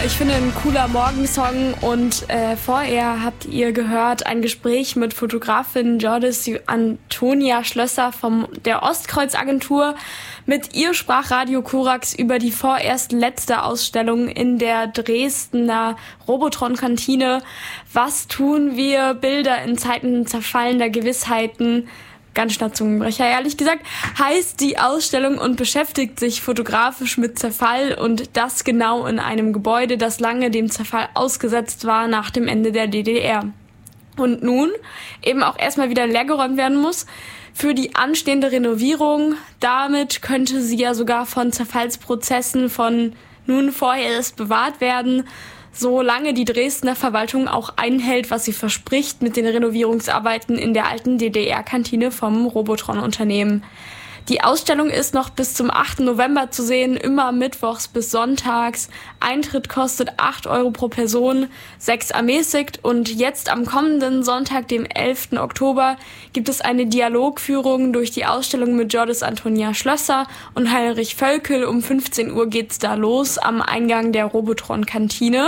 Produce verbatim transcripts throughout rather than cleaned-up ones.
ich finde, ein cooler Morgensong. Und äh, vorher habt ihr gehört ein Gespräch mit Fotografin Jordis Antonia Schlösser von der Ostkreuz-Agentur. Mit ihr sprach Radio Korax über die vorerst letzte Ausstellung in der Dresdner Robotron-Kantine. Was tun wir? Bilder in Zeiten zerfallender Gewissheiten. Ganz schön Zungenbrecher, ehrlich gesagt, heißt die Ausstellung und beschäftigt sich fotografisch mit Zerfall und das genau in einem Gebäude, das lange dem Zerfall ausgesetzt war nach dem Ende der D D R. Und nun eben auch erstmal wieder leergeräumt werden muss für die anstehende Renovierung. Damit könnte sie ja sogar von Zerfallsprozessen von nun vorerst bewahrt werden, solange die Dresdner Verwaltung auch einhält, was sie verspricht mit den Renovierungsarbeiten in der alten D D R-Kantine vom Robotron-Unternehmen. Die Ausstellung ist noch bis zum achten November zu sehen, immer mittwochs bis sonntags. Eintritt kostet acht Euro pro Person, sechs ermäßigt. Und jetzt am kommenden Sonntag, dem elften Oktober, gibt es eine Dialogführung durch die Ausstellung mit Jordis Antonia Schlösser und Heinrich Völkel. Um fünfzehn Uhr geht's da los am Eingang der Robotron-Kantine.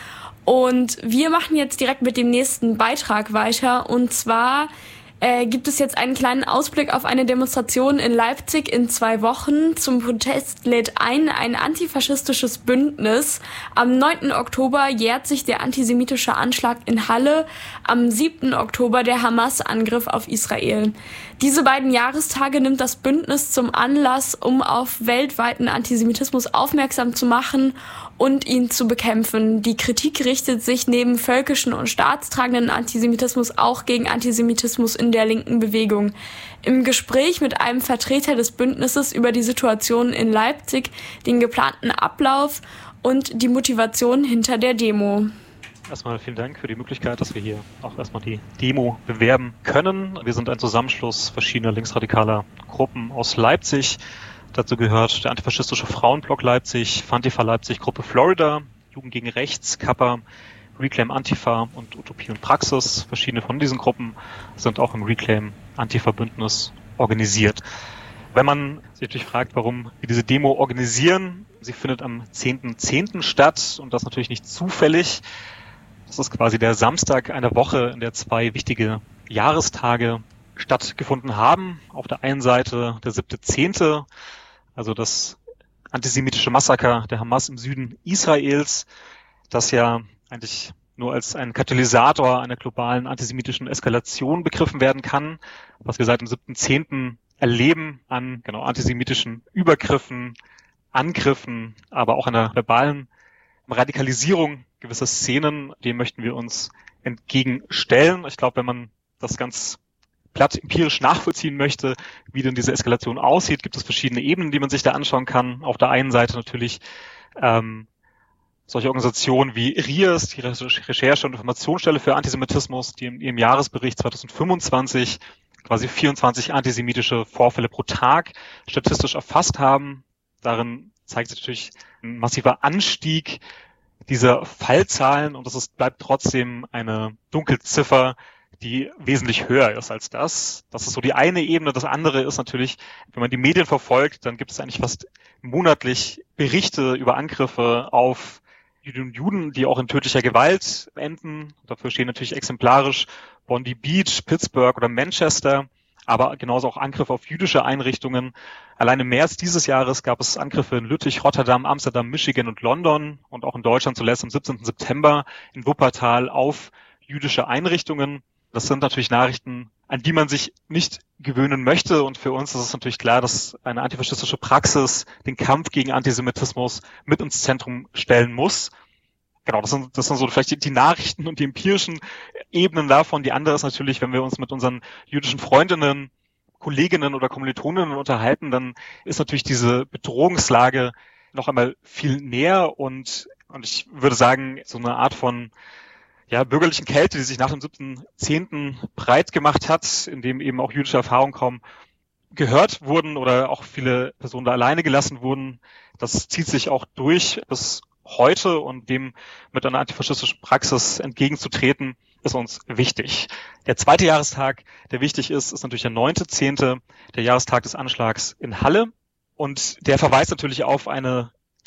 Und wir machen jetzt direkt mit dem nächsten Beitrag weiter. Und zwar Äh, gibt es jetzt einen kleinen Ausblick auf eine Demonstration in Leipzig in zwei Wochen. Zum Protest lädt ein ein antifaschistisches Bündnis. Am neunten Oktober jährt sich der antisemitische Anschlag in Halle, am siebten Oktober der Hamas-Angriff auf Israel. Diese beiden Jahrestage nimmt das Bündnis zum Anlass, um auf weltweiten Antisemitismus aufmerksam zu machen und ihn zu bekämpfen. Die Kritik richtet sich neben völkischen und staatstragenden Antisemitismus auch gegen Antisemitismus in der linken Bewegung. Im Gespräch mit einem Vertreter des Bündnisses über die Situation in Leipzig, den geplanten Ablauf und die Motivation hinter der Demo. Erstmal vielen Dank für die Möglichkeit, dass wir hier auch erstmal die Demo bewerben können. Wir sind ein Zusammenschluss verschiedener linksradikaler Gruppen aus Leipzig. Dazu gehört der antifaschistische Frauenblock Leipzig, Fantifa Leipzig, Gruppe Florida, Jugend gegen Rechts, Kappa, Reclaim Antifa und Utopie und Praxis. Verschiedene von diesen Gruppen sind auch im Reclaim Antifa-Bündnis organisiert. Wenn man sich natürlich fragt, warum wir diese Demo organisieren, sie findet am zehnten zehnten statt und das natürlich nicht zufällig. Das ist quasi der Samstag einer Woche, in der zwei wichtige Jahrestage stattgefunden haben. Auf der einen Seite der siebte zehnte, also das antisemitische Massaker der Hamas im Süden Israels, das ja eigentlich nur als ein Katalysator einer globalen antisemitischen Eskalation begriffen werden kann, was wir seit dem siebten zehnten erleben an genau antisemitischen Übergriffen, Angriffen, aber auch einer verbalen Radikalisierung gewisser Szenen, dem möchten wir uns entgegenstellen. Ich glaube, wenn man das ganz platt empirisch nachvollziehen möchte, wie denn diese Eskalation aussieht, gibt es verschiedene Ebenen, die man sich da anschauen kann. Auf der einen Seite natürlich ähm, solche Organisationen wie R I A S, die Recherche- und Informationsstelle für Antisemitismus, die in ihrem Jahresbericht zweitausendfünfundzwanzig quasi vierundzwanzig antisemitische Vorfälle pro Tag statistisch erfasst haben. Darin zeigt sich natürlich ein massiver Anstieg dieser Fallzahlen und das ist, bleibt trotzdem eine Dunkelziffer, die wesentlich höher ist als das. Das ist so die eine Ebene. Das andere ist natürlich, wenn man die Medien verfolgt, dann gibt es eigentlich fast monatlich Berichte über Angriffe auf Juden und Juden, die auch in tödlicher Gewalt enden. Dafür stehen natürlich exemplarisch Bondi Beach, Pittsburgh oder Manchester, aber genauso auch Angriffe auf jüdische Einrichtungen. Allein im März dieses Jahres gab es Angriffe in Lüttich, Rotterdam, Amsterdam, Michigan und London und auch in Deutschland zuletzt am siebzehnten September in Wuppertal auf jüdische Einrichtungen. Das sind natürlich Nachrichten, an die man sich nicht gewöhnen möchte. Und für uns ist es natürlich klar, dass eine antifaschistische Praxis den Kampf gegen Antisemitismus mit ins Zentrum stellen muss. Genau, das sind, das sind so vielleicht die, die Nachrichten und die empirischen Ebenen davon. Die andere ist natürlich, wenn wir uns mit unseren jüdischen Freundinnen, Kolleginnen oder Kommilitoninnen unterhalten, dann ist natürlich diese Bedrohungslage noch einmal viel näher und, und ich würde sagen, so eine Art von ja, bürgerlichen Kälte, die sich nach dem siebten zehnten breit gemacht hat, in dem eben auch jüdische Erfahrungen kaum gehört wurden oder auch viele Personen da alleine gelassen wurden. Das zieht sich auch durch bis heute und dem mit einer antifaschistischen Praxis entgegenzutreten, ist uns wichtig. Der zweite Jahrestag, der wichtig ist, ist natürlich der neunte zehnte, der Jahrestag des Anschlags in Halle und der verweist natürlich auf eine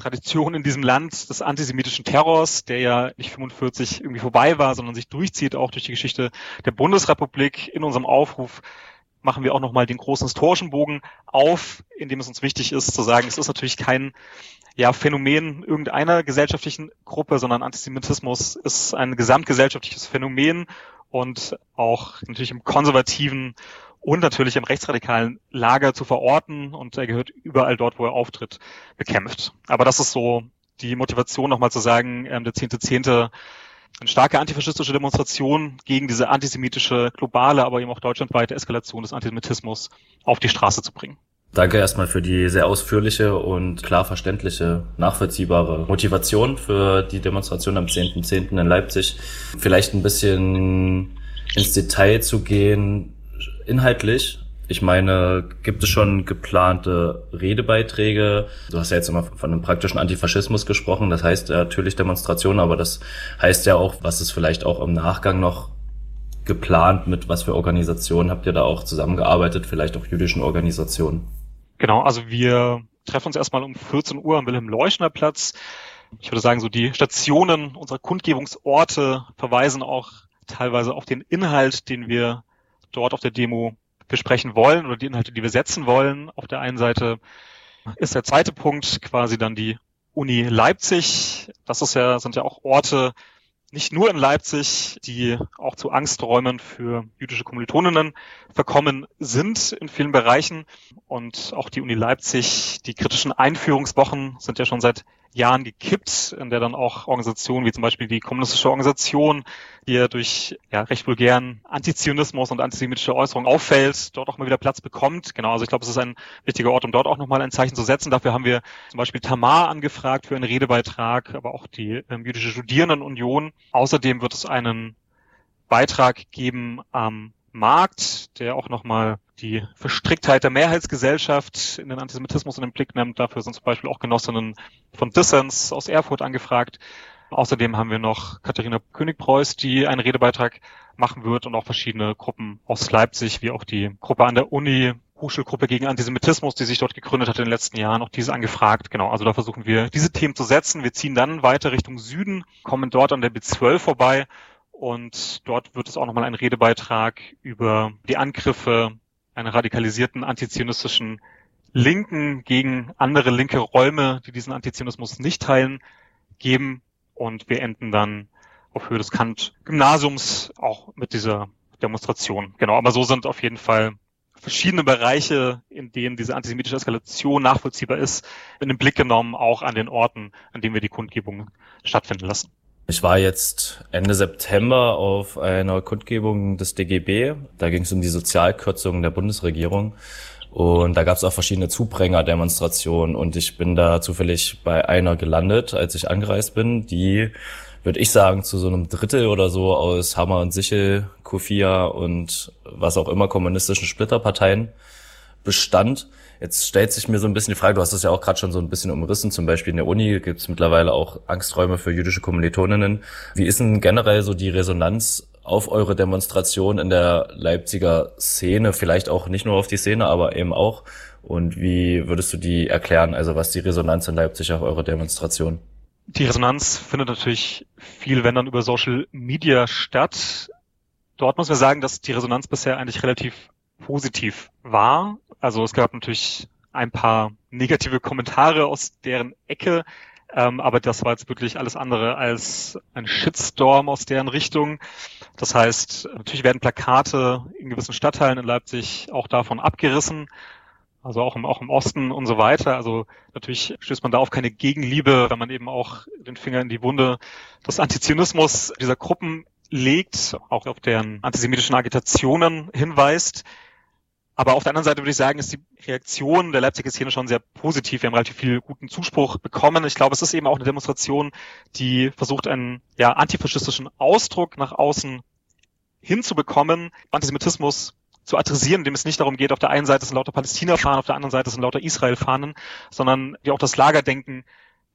Tradition in diesem Land des antisemitischen Terrors, der ja nicht fünfundvierzig irgendwie vorbei war, sondern sich durchzieht, auch durch die Geschichte der Bundesrepublik. In unserem Aufruf machen wir auch nochmal den großen historischen Bogen auf, in dem es uns wichtig ist zu sagen, es ist natürlich kein ja, Phänomen irgendeiner gesellschaftlichen Gruppe, sondern Antisemitismus ist ein gesamtgesellschaftliches Phänomen und auch natürlich im konservativen und natürlich im rechtsradikalen Lager zu verorten, und er gehört überall dort, wo er auftritt, bekämpft. Aber das ist so die Motivation, nochmal zu sagen, ähm, der zehnte zehnte eine starke antifaschistische Demonstration gegen diese antisemitische, globale, aber eben auch deutschlandweite Eskalation des Antisemitismus auf die Straße zu bringen. Danke erstmal für die sehr ausführliche und klar verständliche, nachvollziehbare Motivation für die Demonstration am zehnten zehnten in Leipzig. Vielleicht ein bisschen ins Detail zu gehen, inhaltlich. Ich meine, gibt es schon geplante Redebeiträge? Du hast ja jetzt immer von einem praktischen Antifaschismus gesprochen. Das heißt ja natürlich Demonstrationen, aber das heißt ja auch, was ist vielleicht auch im Nachgang noch geplant, mit was für Organisationen habt ihr da auch zusammengearbeitet, vielleicht auch jüdischen Organisationen? Genau, also wir treffen uns erstmal um vierzehn Uhr am Wilhelm-Leuschner-Platz. Ich würde sagen, so die Stationen unserer Kundgebungsorte verweisen auch teilweise auf den Inhalt, den wir dort auf der Demo besprechen wollen oder die Inhalte, die wir setzen wollen. Auf der einen Seite ist der zweite Punkt quasi dann die Uni Leipzig. Das ist ja, sind ja auch Orte, nicht nur in Leipzig, die auch zu Angsträumen für jüdische Kommilitoninnen verkommen sind in vielen Bereichen. Und auch die Uni Leipzig, die kritischen Einführungswochen sind ja schon seit Jahren gekippt, in der dann auch Organisationen wie zum Beispiel die kommunistische Organisation, die ja durch ja, recht vulgären Antizionismus und antisemitische Äußerungen auffällt, dort auch mal wieder Platz bekommt. Genau, also ich glaube, es ist ein wichtiger Ort, um dort auch nochmal ein Zeichen zu setzen. Dafür haben wir zum Beispiel Tamar angefragt für einen Redebeitrag, aber auch die ähm, jüdische Studierendenunion. Außerdem wird es einen Beitrag geben am Markt, der auch nochmal die Verstricktheit der Mehrheitsgesellschaft in den Antisemitismus in den Blick nimmt. Dafür sind zum Beispiel auch Genossinnen von Dissens aus Erfurt angefragt. Außerdem haben wir noch Katharina König-Preuß, die einen Redebeitrag machen wird, und auch verschiedene Gruppen aus Leipzig, wie auch die Gruppe an der Uni, Hochschulgruppe gegen Antisemitismus, die sich dort gegründet hat in den letzten Jahren, auch diese angefragt. Genau, also da versuchen wir, diese Themen zu setzen. Wir ziehen dann weiter Richtung Süden, kommen dort an der B zwölf vorbei, und dort wird es auch nochmal einen Redebeitrag über die Angriffe einer radikalisierten antizionistischen Linken gegen andere linke Räume, die diesen Antizionismus nicht teilen, geben. Und wir enden dann auf Höhe des Kant-Gymnasiums auch mit dieser Demonstration. Genau, aber so sind auf jeden Fall verschiedene Bereiche, in denen diese antisemitische Eskalation nachvollziehbar ist, in den Blick genommen, auch an den Orten, an denen wir die Kundgebungen stattfinden lassen. Ich war jetzt Ende September auf einer Kundgebung des D G B. Da ging es um die Sozialkürzungen der Bundesregierung. Und da gab es auch verschiedene Zubringerdemonstrationen. Und ich bin da zufällig bei einer gelandet, als ich angereist bin, die, würde ich sagen, zu so einem Drittel oder so aus Hammer und Sichel, Kufia und was auch immer kommunistischen Splitterparteien bestand. Jetzt stellt sich mir so ein bisschen die Frage, du hast das ja auch gerade schon so ein bisschen umrissen, zum Beispiel in der Uni gibt es mittlerweile auch Angsträume für jüdische Kommilitoninnen. Wie ist denn generell so die Resonanz auf eure Demonstration in der Leipziger Szene? Vielleicht auch nicht nur auf die Szene, aber eben auch. Und wie würdest du die erklären, also was die Resonanz in Leipzig auf eure Demonstration? Die Resonanz findet natürlich viel, wenn dann über Social Media statt. Dort muss man sagen, dass die Resonanz bisher eigentlich relativ positiv war. Also es gab natürlich ein paar negative Kommentare aus deren Ecke, ähm, aber das war jetzt wirklich alles andere als ein Shitstorm aus deren Richtung. Das heißt, natürlich werden Plakate in gewissen Stadtteilen in Leipzig auch davon abgerissen, also auch im, auch im Osten und so weiter. Also natürlich stößt man da auf keine Gegenliebe, wenn man eben auch den Finger in die Wunde des Antizionismus dieser Gruppen legt, auch auf deren antisemitischen Agitationen hinweist. Aber auf der anderen Seite würde ich sagen, ist die Reaktion der Leipziger Szene schon sehr positiv. Wir haben relativ viel guten Zuspruch bekommen. Ich glaube, es ist eben auch eine Demonstration, die versucht, einen ja antifaschistischen Ausdruck nach außen hinzubekommen, Antisemitismus zu adressieren, indem es nicht darum geht, auf der einen Seite sind lauter Palästina-Fahnen, auf der anderen Seite sind lauter Israel-Fahnen, sondern die auch das Lagerdenken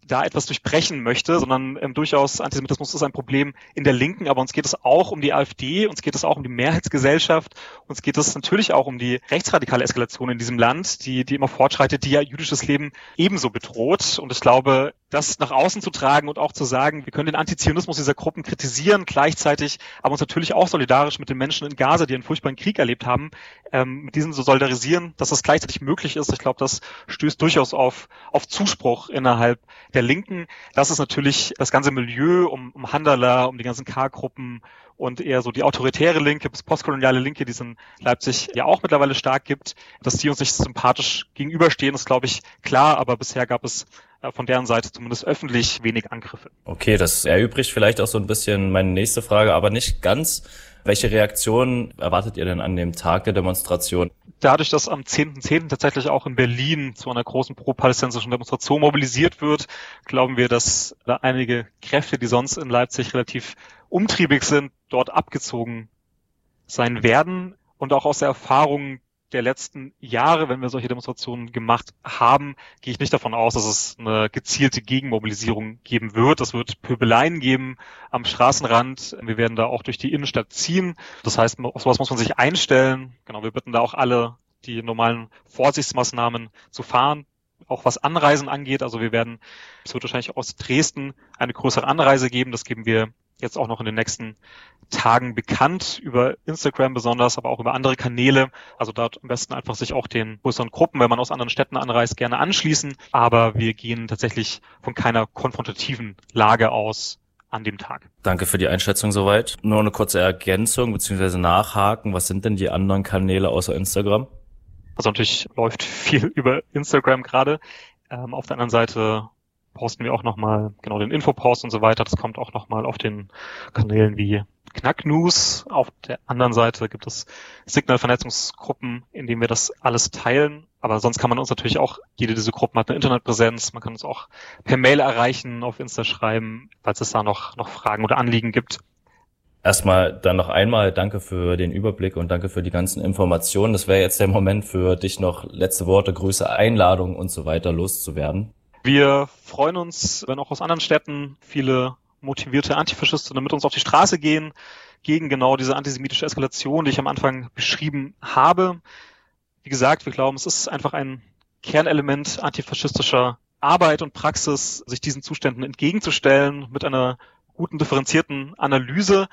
da etwas durchbrechen möchte, sondern ähm, durchaus Antisemitismus ist ein Problem in der Linken, aber uns geht es auch um die AfD, uns geht es auch um die Mehrheitsgesellschaft, uns geht es natürlich auch um die rechtsradikale Eskalation in diesem Land, die, die immer fortschreitet, die ja jüdisches Leben ebenso bedroht. Und ich glaube, das nach außen zu tragen und auch zu sagen, wir können den Antizionismus dieser Gruppen kritisieren, gleichzeitig aber uns natürlich auch solidarisch mit den Menschen in Gaza, die einen furchtbaren Krieg erlebt haben, ähm, mit diesen zu solidarisieren, dass das gleichzeitig möglich ist. Ich glaube, das stößt durchaus auf, auf Zuspruch innerhalb der Linken. Das ist natürlich das ganze Milieu um, um Handala, um die ganzen K-Gruppen und eher so die autoritäre Linke bis postkoloniale Linke, die es in Leipzig ja auch mittlerweile stark gibt, dass die uns nicht sympathisch gegenüberstehen, ist, glaube ich, klar, aber bisher gab es von deren Seite zumindest öffentlich wenig Angriffe. Okay, das erübrigt vielleicht auch so ein bisschen meine nächste Frage, aber nicht ganz. Welche Reaktionen erwartet ihr denn an dem Tag der Demonstration? Dadurch, dass am zehnten zehnten tatsächlich auch in Berlin zu einer großen pro-palästinensischen Demonstration mobilisiert wird, glauben wir, dass da einige Kräfte, die sonst in Leipzig relativ umtriebig sind, dort abgezogen sein werden. Und auch aus der Erfahrung der letzten Jahre, wenn wir solche Demonstrationen gemacht haben, gehe ich nicht davon aus, dass es eine gezielte Gegenmobilisierung geben wird. Es wird Pöbeleien geben am Straßenrand. Wir werden da auch durch die Innenstadt ziehen. Das heißt, auf sowas muss man sich einstellen. Genau, wir bitten da auch alle, die normalen Vorsichtsmaßnahmen zu fahren, auch was Anreisen angeht. Also wir werden, es wird wahrscheinlich aus Dresden eine größere Anreise geben. Das geben wir jetzt auch noch in den nächsten Tagen bekannt, über Instagram besonders, aber auch über andere Kanäle. Also dort am besten einfach sich auch den größeren Gruppen, wenn man aus anderen Städten anreist, gerne anschließen. Aber wir gehen tatsächlich von keiner konfrontativen Lage aus an dem Tag. Danke für die Einschätzung soweit. Nur eine kurze Ergänzung bzw. Nachhaken. Was sind denn die anderen Kanäle außer Instagram? Also natürlich läuft viel über Instagram gerade. Ähm, auf der anderen Seite posten wir auch nochmal genau den Infopost und so weiter. Das kommt auch nochmal auf den Kanälen wie Knack-News. Auf der anderen Seite gibt es Signal-Vernetzungsgruppen, in denen wir das alles teilen. Aber sonst kann man uns natürlich auch, jede dieser Gruppen hat eine Internetpräsenz. Man kann uns auch per Mail erreichen, auf Insta schreiben, falls es da noch, noch Fragen oder Anliegen gibt. Erstmal dann noch einmal danke für den Überblick und danke für die ganzen Informationen. Das wäre jetzt der Moment für dich noch letzte Worte, Grüße, Einladungen und so weiter loszuwerden. Wir freuen uns, wenn auch aus anderen Städten viele motivierte Antifaschistinnen mit uns auf die Straße gehen, gegen genau diese antisemitische Eskalation, die ich am Anfang beschrieben habe. Wie gesagt, wir glauben, es ist einfach ein Kernelement antifaschistischer Arbeit und Praxis, sich diesen Zuständen entgegenzustellen mit einer guten, differenzierten Analyse.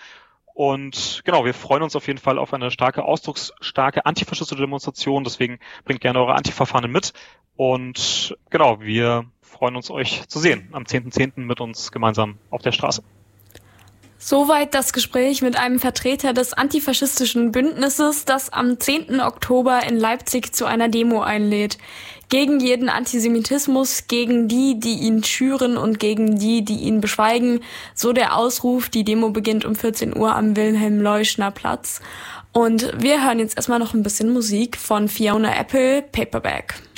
Und genau, wir freuen uns auf jeden Fall auf eine starke, ausdrucksstarke antifaschistische Demonstration. Deswegen bringt gerne eure Antifa-Fahne mit. Und genau, wir freuen uns, euch zu sehen am zehnten zehnten mit uns gemeinsam auf der Straße. Soweit das Gespräch mit einem Vertreter des antifaschistischen Bündnisses, das am zehnten Oktober in Leipzig zu einer Demo einlädt. Gegen jeden Antisemitismus, gegen die, die ihn schüren und gegen die, die ihn beschweigen. So der Ausruf. Die Demo beginnt um vierzehn Uhr am Wilhelm-Leuschner-Platz. Und wir hören jetzt erstmal noch ein bisschen Musik von Fiona Apple, Paperback.